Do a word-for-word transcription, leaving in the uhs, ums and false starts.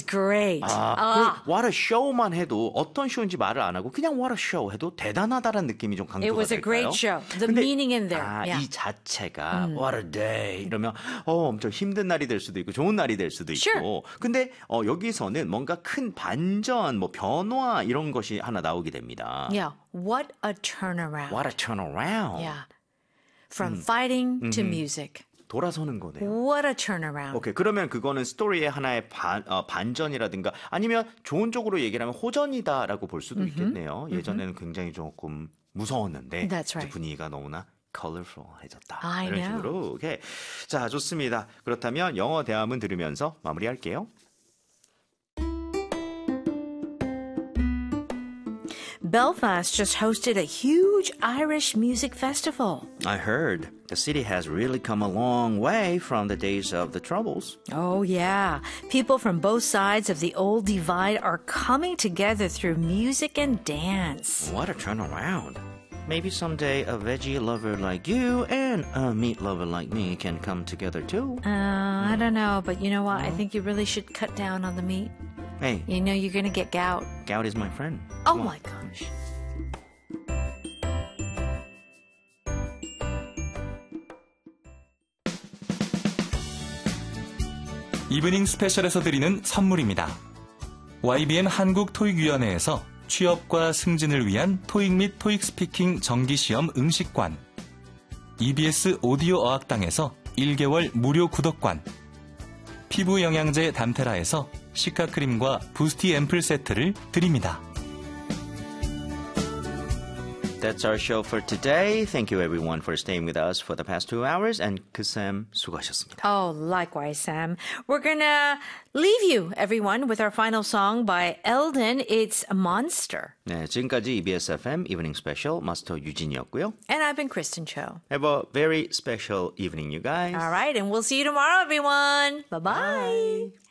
great. 아, 아. 그 what a show만 해도 어떤 쇼인지 말을 안 하고 그냥 what a show 해도 대단하다라는 느낌이 좀 강조가 It was a 될까요? great show. The 근데, meaning in there. 아, yeah. 이 자체가 what a day 이러면 어, 엄청 힘든 날이 될 수도 있고 좋은 날이 될 수도 있고. Sure. 근데 어, 여기서는 뭔가 큰 반전, 뭐 변화 이런 것이 하나 나오게 됩니다. Yeah. What a turnaround. What a turnaround. Yeah. From fighting to music. 돌아서는 거네요. What a turnaround. 오케이. 그러면 그거는 스토리의 하나의 반, 어, 반전이라든가 아니면 좋은 쪽으로 얘기를 하면 호전이다라고 볼 수도 있겠네요. 예전에는 굉장히 조금 무서웠는데 That's right. 이제 분위기가 너무나 컬러풀해졌다. I 이런 know. 식으로. 오케이. 자, 좋습니다. 그렇다면 영어 대화문 들으면서 마무리할게요. Belfast just hosted a huge Irish music festival. I heard the city has really come a long way from the days of the Troubles. Oh, yeah. People from both sides of the old divide are coming together through music and dance. What a turnaround. Maybe someday a veggie lover like you and a meat lover like me can come together too. Uh, I don't know, but you know what? I think you really should cut down on the meat. Hey, You know you're going to get gout. gout is my friend. Oh, Come on. my gosh. 이브닝 스페셜에서 드리는 선물입니다. 와이비엔 한국토익위원회에서 취업과 승진을 위한 토익 및 토익 스피킹 정기시험 응시관, 이비에스 오디오 어학당에서 일 개월 무료 구독권, 피부 영양제 담테라에서 시카크림과 부스티 앰플 세트를 드립니다. That's our show for today. Thank you everyone for staying with us for the past two hours. And 그쌤 수고하셨습니다. Oh, likewise, Sam. We're gonna leave you, everyone, with our final song by Eldon. It's a Monster. 네, 지금까지 이비에스 에프엠 Evening Special 마스터 유진이었고요. And I've been Kristen Cho. Have a very special evening, you guys. All right, and we'll see you tomorrow, everyone. Bye-bye. Bye.